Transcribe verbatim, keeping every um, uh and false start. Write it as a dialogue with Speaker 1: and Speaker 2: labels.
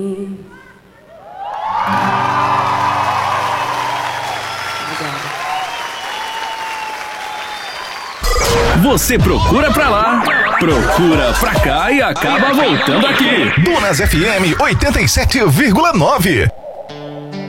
Speaker 1: Você procura pra lá, procura pra cá e acaba voltando aqui.
Speaker 2: Dunas F M oitenta e sete vírgula nove.